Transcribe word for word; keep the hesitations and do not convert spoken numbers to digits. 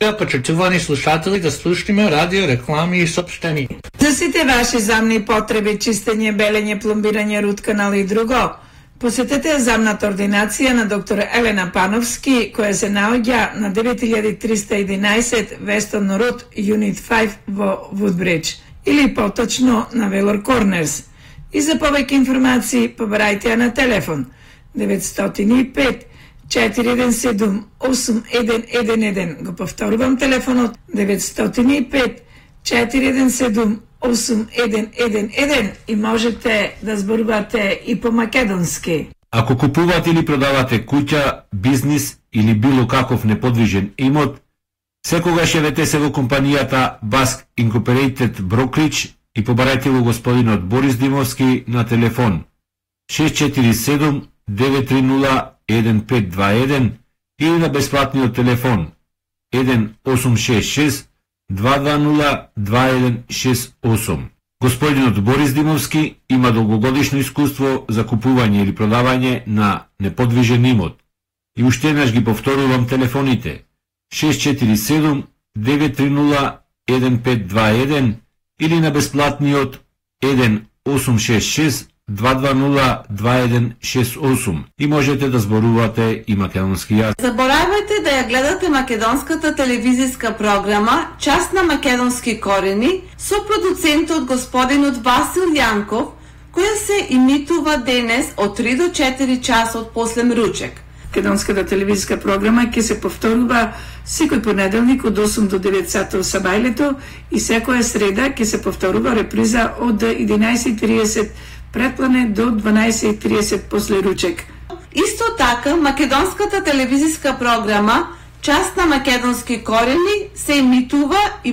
Почитувани слушатели, да слушнеме радио, реклами и сообщения. За сите ваши замни потреби, чистење, белење, пломбирање, рут канал и друго, посетете замната ординација на доктор Елена Пановски, која се наоѓа на девет илјади триста и единаесет Weston Road, Unit пет во Woodbridge, или поточно на Велор Корнерс. И за повеќе информации побарајте ја на телефон деветстотини и пет четири еден седум осум еден еден еден. Го повторувам телефонот деветстотини и пет четири еден седум осум еден еден еден и можете да зборувате и по македонски. Ако купувате или продавате куќа, бизнис или било каков неподвижен имот, секогаш јавете се во компанијата Bask Incorporated Brokerage и побарајте го господинот Борис Димовски на телефон шест четири седум девет три нула еден пет два еден или на бесплатниот телефон еден осум шест шест два два нула два еден шест осум. Господинот Борис Димовски има долгогодишно искуство за купување или продавање на неподвижен имот. И уште еднаш ги повторувам телефоните шест четири седум девет три нула еден пет два еден или на бесплатниот еден осум шест шест два два нула два еден шест осум и можете да зборувате и македонски јазик. Заборавајте да ја гледате македонската телевизиска програма Час на македонски корени со продуцентот господинот Васил Јанков, која се имитува денес од три до четири часот после мручек. Македонската телевизиска програма ќе се повторува секој понеделник од осум до девет сата со сабајлето и секоја среда ќе се повторува реприза од единаесет и тридесет предплане до дванаесет и тридесет после ручек. Исто така, македонската телевизиска програма Час на македонски корени се имитува и